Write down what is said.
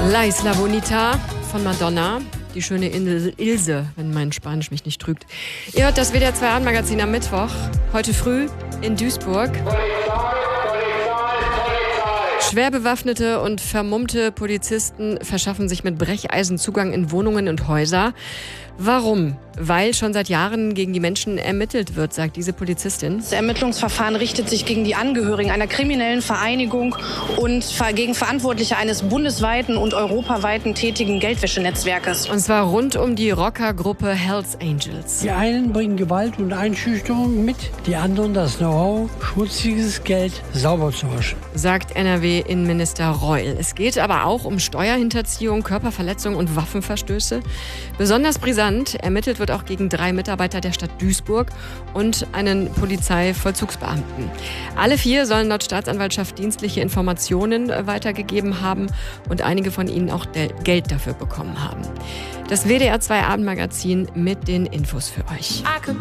La Isla Bonita von Madonna. Die schöne Insel Ilse, wenn mein Spanisch mich nicht trügt. Ihr hört das WDR 2 Abendmagazin am Mittwoch. Heute früh in Duisburg. Schwer bewaffnete und vermummte Polizisten verschaffen sich mit Brecheisen Zugang in Wohnungen und Häuser. Warum? Weil schon seit Jahren gegen die Menschen ermittelt wird, sagt diese Polizistin. Das Ermittlungsverfahren richtet sich gegen die Angehörigen einer kriminellen Vereinigung und gegen Verantwortliche eines bundesweiten und europaweiten tätigen Geldwäschenetzwerkes. Und zwar rund um die Rockergruppe Hells Angels. Die einen bringen Gewalt und Einschüchterung mit, die anderen das Know-how, schmutziges Geld sauber zu waschen. Sagt NRW-Innenminister Reul. Es geht aber auch um Steuerhinterziehung, Körperverletzung und Waffenverstöße. Besonders brisant ermittelt wird auch gegen 3 Mitarbeiter der Stadt Duisburg und einen Polizeivollzugsbeamten. Alle 4 sollen laut Staatsanwaltschaft dienstliche Informationen weitergegeben haben und einige von ihnen auch Geld dafür bekommen haben. Das WDR 2 Abendmagazin mit den Infos für euch. I could